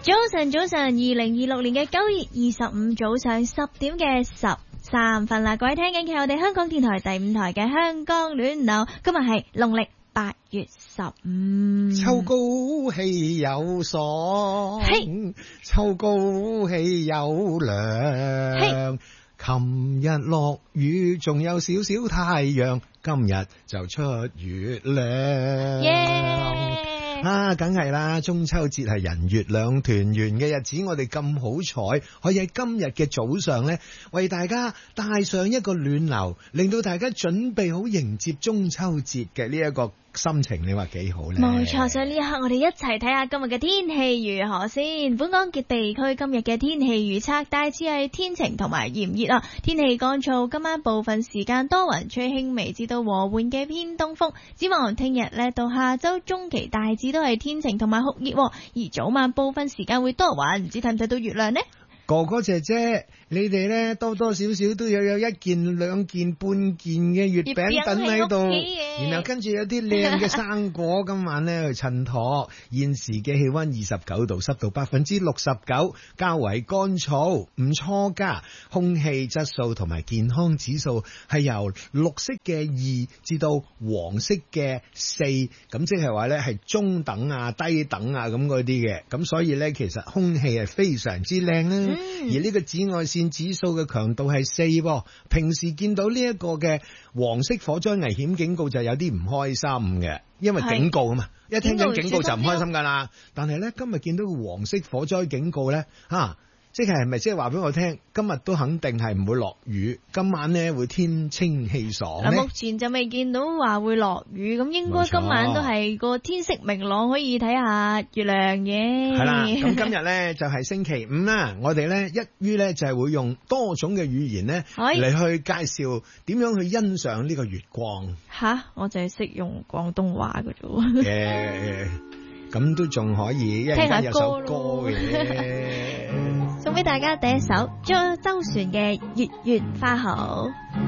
早晨，2026年嘅9月25早上10點嘅13分啦，各位聽緊嘅我哋香港電台第5台嘅香港暖流，今日係農曆8月15。 秋高氣有爽，秋高氣有涼。琴日落雨，仲有少少太陽，今日就出月亮。梗係啦，中秋節係人月兩團圓嘅日子，我哋咁好彩，可以喺今日嘅早上呢，為大家帶上一個暖流，令到大家準備好迎接中秋節嘅呢一個心情，你話幾好呢？ 冇錯，所以呢一刻我哋一齊睇下今日嘅天氣如何先。本港嘅地區今日嘅天氣預測大致係天晴同埋炎熱啊，天氣乾燥，今晚部分時間多雲，吹輕微至到和緩嘅偏東風。展望聽日呢，到下周中期大致都係天晴同埋酷熱，而早晚部分時間會多雲，唔知睇唔睇到月亮呢？ 哥哥姐姐，你哋咧多多少少都有一件、兩件、半件嘅月餅等喺度，然後跟住有啲靚嘅生果，今晚咧去襯托。現時嘅氣溫29度，濕度69%，較為乾燥，唔錯噶。空氣質素同埋健康指數係由綠色嘅2至到黃色嘅4，咁即係話咧係中等啊、低等啊咁嗰啲嘅。咁所以咧其實空氣係非常之靚啦。而呢個紫外線指數嘅強度係4喎，平時見到呢一個嘅黃色火災危險警告就有啲唔開心嘅，因為警告啊嘛，一聽緊警告就唔開心噶啦。但係咧今日見到個黃色火災警告咧，即係咪即係話俾我聽，今日都肯定係唔會落雨，今晚呢會天清氣爽呢。 目前就未見到話會落雨，咁應該今晚都係個天色明朗，可以睇下月亮嘅。 係啦，咁今日呢就係星期5啦，我哋呢一於呢就係會用多種嘅語言呢嚟去介紹點樣去欣賞呢個月光。 我就係識用廣東話嘅啫。 咁都仲可以，因為有首歌嘅。 送俾大家第一首周璇嘅《月月花好》。